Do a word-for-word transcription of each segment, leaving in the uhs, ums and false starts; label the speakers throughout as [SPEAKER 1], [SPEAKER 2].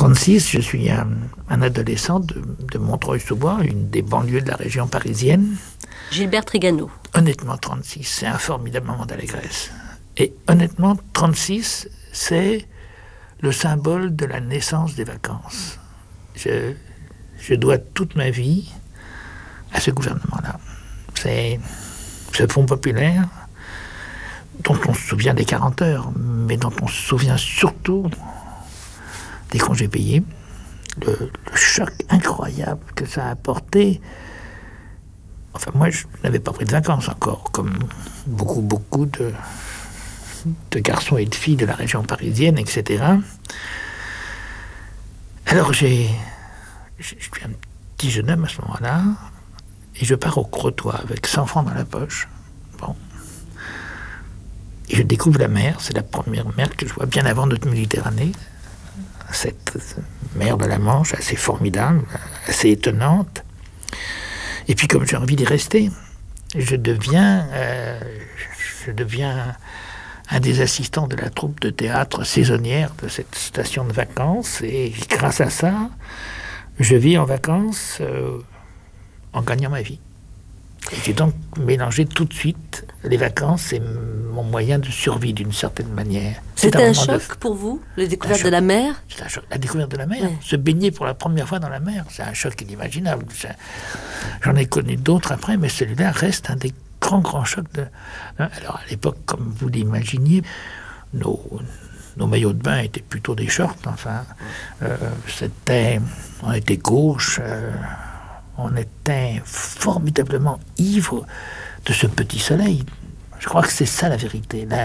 [SPEAKER 1] trente-six, je suis un, un adolescent de, de Montreuil-sous-Bois, une des banlieues de la région parisienne.
[SPEAKER 2] Gilbert Trigano.
[SPEAKER 1] Honnêtement, trente-six, c'est un formidable moment d'allégresse. Et honnêtement, trente-six, c'est le symbole de la naissance des vacances. Je, je dois toute ma vie à ce gouvernement-là. C'est ce Fonds populaire dont on se souvient des quarante heures, mais dont on se souvient surtout des congés payés, le, le choc incroyable que ça a apporté. Enfin, moi, je n'avais pas pris de vacances encore, comme beaucoup, beaucoup de, de garçons et de filles de la région parisienne, et cetera. Alors, j'ai, je suis un petit jeune homme à ce moment-là, et je pars au Crotoy avec cent francs dans la poche. Bon. Et je découvre la mer, c'est la première mer que je vois bien avant notre Méditerranée. Cette mer de la Manche, assez formidable, assez étonnante. Et puis comme j'ai envie d'y rester, je deviens, euh, je deviens un des assistants de la troupe de théâtre saisonnière de cette station de vacances. Et grâce à ça, je vis en vacances euh, en gagnant ma vie. Et j'ai donc mélangé tout de suite les vacances et mon moyen de survie d'une certaine manière.
[SPEAKER 2] C'était un, un choc de... pour vous, la découverte de la mer?
[SPEAKER 1] C'est un choc. La découverte de la mer, ouais. Se baigner pour la première fois dans la mer, c'est un choc inimaginable. J'en ai connu d'autres après, mais celui-là reste un des grands, grands chocs. De... Alors à l'époque, comme vous l'imaginiez, nos, nos maillots de bain étaient plutôt des shorts. Enfin, euh, c'était, on était gauche. Euh... On était formidablement ivre de ce petit soleil. Je crois que c'est ça la vérité. La,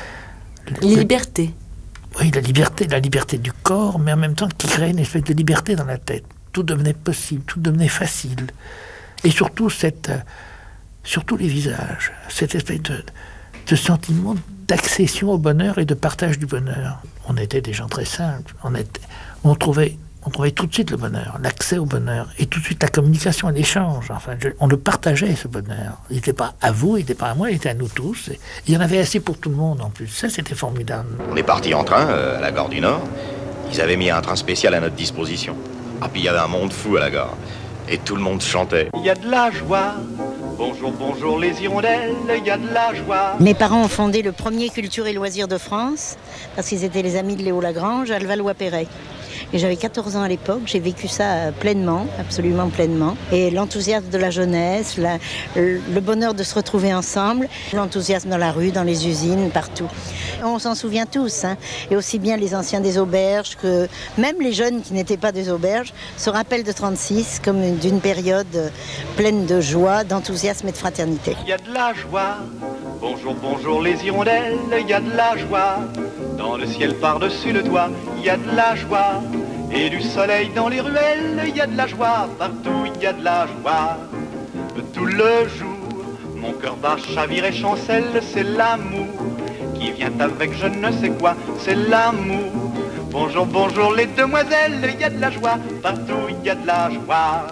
[SPEAKER 2] la liberté.
[SPEAKER 1] Oui, la liberté, la liberté du corps, mais en même temps qui créait une espèce de liberté dans la tête. Tout devenait possible, tout devenait facile. Et surtout, cette, surtout les visages, cette espèce de, de sentiment d'accession au bonheur et de partage du bonheur. On était des gens très simples. On, était, on trouvait... On trouvait tout de suite le bonheur, l'accès au bonheur, et tout de suite la communication et l'échange. Enfin, je, on le partageait, ce bonheur. Il n'était pas à vous, il n'était pas à moi, il était à nous tous. Et il y en avait assez pour tout le monde, en plus. Ça, c'était formidable.
[SPEAKER 3] On est parti en train, euh, à la gare du Nord. Ils avaient mis un train spécial à notre disposition. Ah, puis il y avait un monde fou à la gare. Et tout le monde chantait.
[SPEAKER 4] Il y a de la joie. Bonjour, bonjour les hirondelles, il y a de la joie.
[SPEAKER 5] Mes parents ont fondé le premier Culture et Loisirs de France, parce qu'ils étaient les amis de Léo Lagrange, à Levallois-Perret. Et j'avais quatorze ans à l'époque, j'ai vécu ça pleinement, absolument pleinement. Et l'enthousiasme de la jeunesse, la, le bonheur de se retrouver ensemble, l'enthousiasme dans la rue, dans les usines, partout. On s'en souvient tous, hein. Et aussi bien les anciens des auberges que même les jeunes qui n'étaient pas des auberges se rappellent de trente-six comme d'une période pleine de joie, d'enthousiasme et de fraternité.
[SPEAKER 4] Il y a de la joie, bonjour, bonjour les hirondelles, il y a de la joie. Dans le ciel par-dessus le toit, il y a de la joie. Et du soleil dans les ruelles, il y a de la joie. Partout, il y a de la joie. Tout le jour, mon cœur bat, chavire et chancelle. C'est l'amour qui vient avec je ne sais quoi. C'est l'amour. Bonjour, bonjour les demoiselles, il y a de la joie. Partout, il y a de la joie.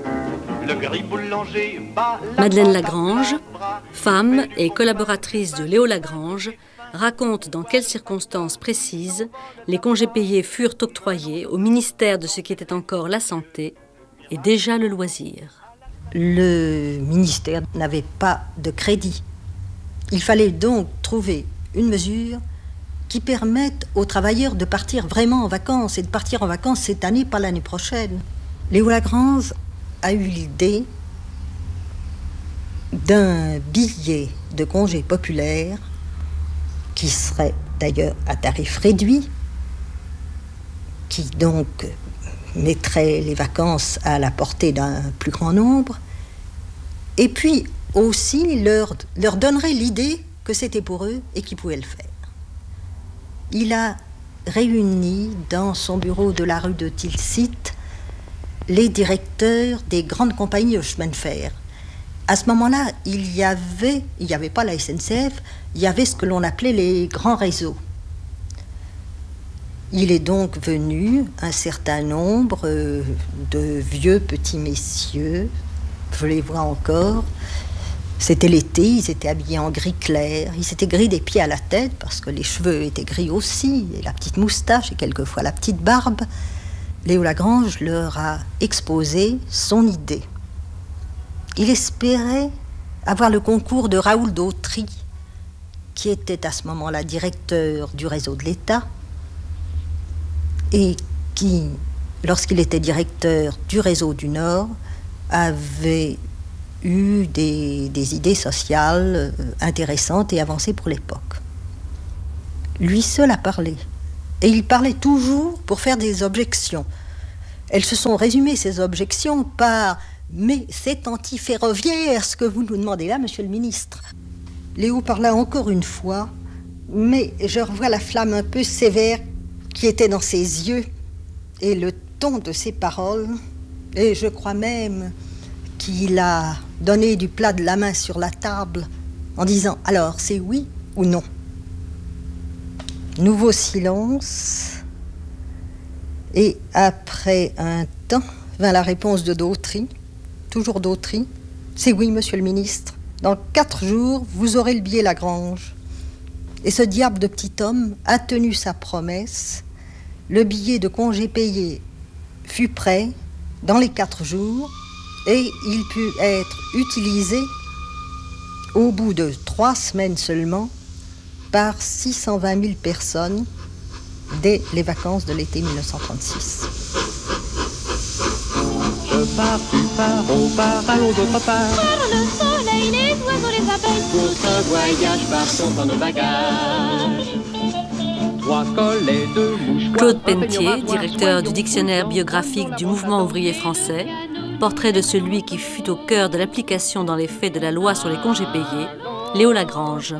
[SPEAKER 4] Le gris boulanger bat la
[SPEAKER 2] Madeleine Lagrange, femme et collaboratrice de Léo Lagrange, raconte dans quelles circonstances précises les congés payés furent octroyés au ministère de ce qui était encore la santé et déjà le loisir.
[SPEAKER 6] Le ministère n'avait pas de crédit. Il fallait donc trouver une mesure qui permette aux travailleurs de partir vraiment en vacances et de partir en vacances cette année, pas l'année prochaine. Léo Lagrange a eu l'idée d'un billet de congé populaire qui serait d'ailleurs à tarif réduit, qui donc mettrait les vacances à la portée d'un plus grand nombre, et puis aussi leur, leur donnerait l'idée que c'était pour eux et qu'ils pouvaient le faire. Il a réuni dans son bureau de la rue de Tilsit les directeurs des grandes compagnies de chemin de fer. À ce moment-là, il y avait, il n'y avait pas la S N C F, il y avait ce que l'on appelait les grands réseaux. Il est donc venu un certain nombre de vieux petits messieurs, je les vois encore. C'était l'été, ils étaient habillés en gris clair, ils étaient gris des pieds à la tête parce que les cheveux étaient gris aussi, et la petite moustache et quelquefois la petite barbe. Léo Lagrange leur a exposé son idée. Il espérait avoir le concours de Raoul Dautry, qui était à ce moment-là directeur du réseau de l'État et qui, lorsqu'il était directeur du réseau du Nord, avait eu des, des idées sociales intéressantes et avancées pour l'époque. Lui seul a parlé. Et il parlait toujours pour faire des objections. Elles se sont résumées, ces objections, par « Mais c'est anti-ferroviaire ce que vous nous demandez là, monsieur le ministre ». Léo parla encore une fois, mais je revois la flamme un peu sévère qui était dans ses yeux et le ton de ses paroles. Et je crois même qu'il a donné du plat de la main sur la table en disant « Alors, c'est oui ou non ?» Nouveau silence. Et après un temps, vint la réponse de Dautry, toujours Dautry. « C'est oui, monsieur le ministre. Dans quatre jours, vous aurez le billet Lagrange. » Et ce diable de petit homme a tenu sa promesse. Le billet de congé payé fut prêt dans les quatre jours et il put être utilisé au bout de trois semaines seulement par six cent vingt mille personnes dès les vacances de l'été mille neuf cent trente-six.
[SPEAKER 4] Je pars, tu pars, on part, allons d'autre part.
[SPEAKER 7] Par le soleil, les oiseaux, les abeilles.
[SPEAKER 4] Pour ce voyage, partons dans nos bagages. Trois collets de mouchoirs.
[SPEAKER 2] Claude Pentier, directeur du dictionnaire biographique du mouvement ouvrier français, portrait de celui qui fut au cœur de l'application dans les faits de la loi sur les congés payés, Léo Lagrange.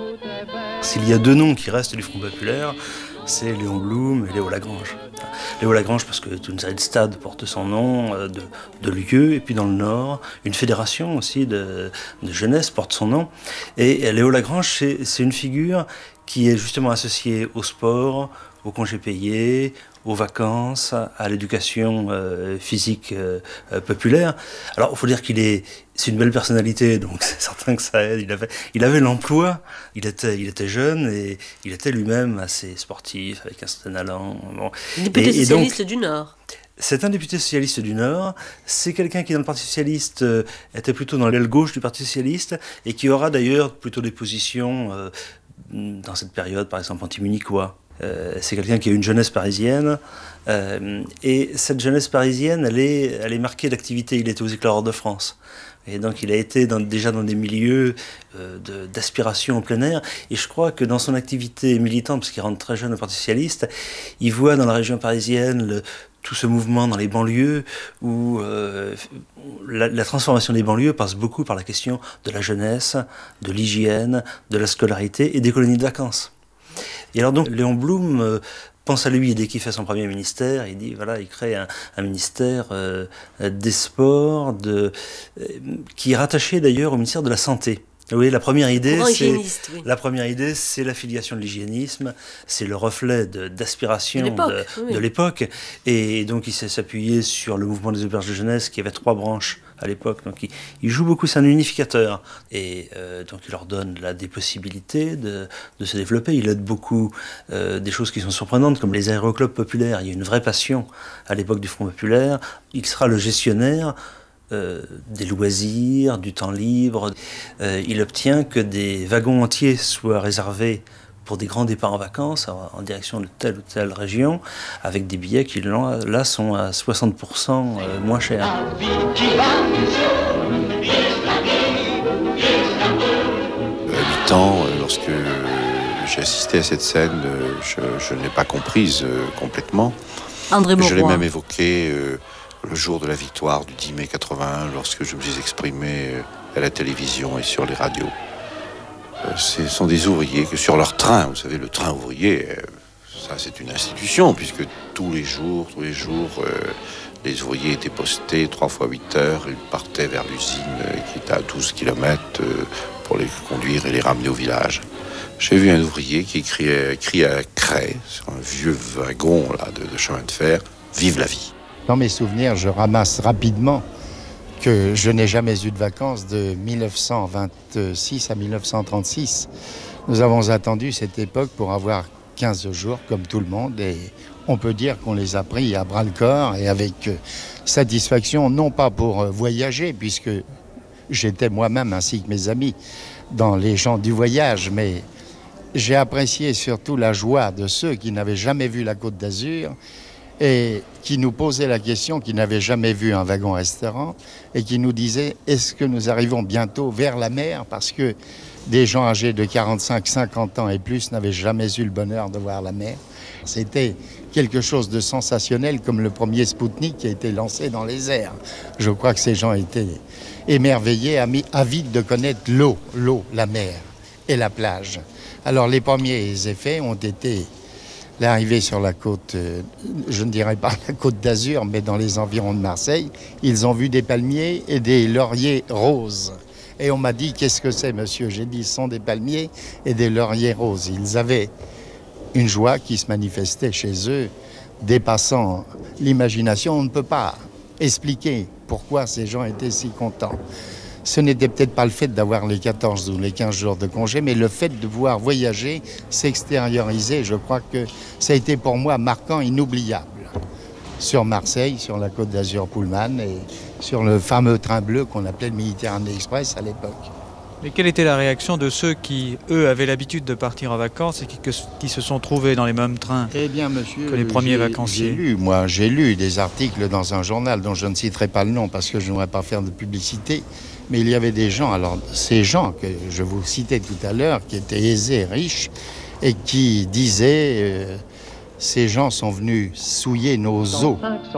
[SPEAKER 8] S'il y a deux noms qui restent du Front populaire, c'est Léon Blum et Léo Lagrange. Léo Lagrange parce que Tunstad porte son nom de, de lieu, et puis dans le Nord, une fédération aussi de, de jeunesse porte son nom. Et Léo Lagrange, c'est, c'est une figure qui est justement associée au sport, aux congés payés, aux vacances, à l'éducation euh, physique euh, populaire. Alors, il faut dire qu'il est, c'est une belle personnalité, donc c'est certain que ça aide. Il avait, il avait l'emploi, il était, il était jeune et il était lui-même assez sportif, avec un certain allant. Bon.
[SPEAKER 2] Député et, socialiste et donc, du Nord.
[SPEAKER 8] C'est un député socialiste du Nord. C'est quelqu'un qui, dans le Parti socialiste, euh, était plutôt dans l'aile gauche du Parti socialiste et qui aura d'ailleurs plutôt des positions euh, dans cette période, par exemple anti-munichois. Euh, c'est quelqu'un qui a une jeunesse parisienne euh, et cette jeunesse parisienne elle est, elle est marquée d'activité. Il était aux Éclairs de France et donc il a été dans, déjà dans des milieux euh, de, d'aspiration en plein air, et je crois que dans son activité militante, parce qu'il rentre très jeune au Parti socialiste, il voit dans la région parisienne le, tout ce mouvement dans les banlieues où euh, la, la transformation des banlieues passe beaucoup par la question de la jeunesse, de l'hygiène, de la scolarité et des colonies de vacances. Et alors donc, Léon Blum euh, pense à lui dès qu'il fait son premier ministère. Il dit, voilà, il crée un, un ministère euh, des sports, de, euh, qui est rattaché d'ailleurs au ministère de la Santé. Vous voyez, la première idée, c'est oui. la première idée, c'est l'affiliation de l'hygiénisme, c'est le reflet de, d'aspiration de l'époque, de, oui. de l'époque. Et donc, il s'est s'appuyé sur le mouvement des auberges de jeunesse, qui avait trois branches à l'époque. Donc, il, il joue beaucoup, c'est un unificateur. Et euh, donc, il leur donne là des possibilités de, de se développer. Il aide beaucoup euh, des choses qui sont surprenantes, comme les aéroclubs populaires. Il y a une vraie passion à l'époque du Front populaire. Il sera le gestionnaire Euh, des loisirs, du temps libre. Euh, il obtient que des wagons entiers soient réservés pour des grands départs en vacances en, en direction de telle ou telle région, avec des billets qui là sont à soixante pour cent euh, moins chers.
[SPEAKER 9] À huit ans, lorsque j'ai assisté à cette scène, je, je ne l'ai pas comprise complètement.
[SPEAKER 2] André Mauroy.
[SPEAKER 9] Je l'ai même évoqué euh, le jour de la victoire du dix mai quatre-vingt-un, lorsque je me suis exprimé à la télévision et sur les radios. Ce sont des ouvriers que sur leur train, vous savez, le train ouvrier, ça c'est une institution, puisque tous les jours, tous les jours, les ouvriers étaient postés trois fois huit heures, ils partaient vers l'usine qui était à douze kilomètres pour les conduire et les ramener au village. J'ai vu un ouvrier qui criait, criait à craie sur un vieux wagon là, de, de chemin de fer, « Vive la vie !»
[SPEAKER 10] Dans mes souvenirs, je ramasse rapidement que je n'ai jamais eu de vacances de mille neuf cent vingt-six à mille neuf cent trente-six. Nous avons attendu cette époque pour avoir quinze jours, comme tout le monde, et on peut dire qu'on les a pris à bras-le-corps et avec satisfaction, non pas pour voyager, puisque j'étais moi-même, ainsi que mes amis, dans les gens du voyage, mais j'ai apprécié surtout la joie de ceux qui n'avaient jamais vu la Côte d'Azur et qui nous posaient la question, qui n'avaient jamais vu un wagon-restaurant, et qui nous disaient « Est-ce que nous arrivons bientôt vers la mer ?» Parce que des gens âgés de quarante-cinq, cinquante ans et plus n'avaient jamais eu le bonheur de voir la mer. C'était quelque chose de sensationnel, comme le premier Spoutnik qui a été lancé dans les airs. Je crois que ces gens étaient émerveillés, avides de connaître l'eau, l'eau, la mer et la plage. Alors les premiers effets ont été l'arrivée sur la côte, euh, je ne dirais pas la Côte d'Azur, mais dans les environs de Marseille. Ils ont vu des palmiers et des lauriers roses. Et on m'a dit, qu'est-ce que c'est, monsieur? J'ai dit, ce sont des palmiers et des lauriers roses. Ils avaient une joie qui se manifestait chez eux, dépassant l'imagination. On ne peut pas expliquer pourquoi ces gens étaient si contents. Ce n'était peut-être pas le fait d'avoir les quatorze ou les quinze jours de congé, mais le fait de pouvoir voyager, s'extérioriser. Je crois que ça a été pour moi marquant, inoubliable. Sur Marseille, sur la Côte d'Azur Pullman et sur le fameux train bleu qu'on appelait le Méditerranée Express à l'époque.
[SPEAKER 11] Mais quelle était la réaction de ceux qui, eux, avaient l'habitude de partir en vacances et qui, que, qui se sont trouvés dans les mêmes trains
[SPEAKER 10] eh bien, monsieur,
[SPEAKER 11] que les premiers
[SPEAKER 10] j'ai,
[SPEAKER 11] vacanciers?
[SPEAKER 10] J'ai lu, moi, j'ai lu des articles dans un journal dont je ne citerai pas le nom parce que je n'aurais pas faire de publicité, mais il y avait des gens, alors ces gens que je vous citais tout à l'heure, qui étaient aisés, riches, et qui disaient euh, « ces gens sont venus souiller nos eaux ».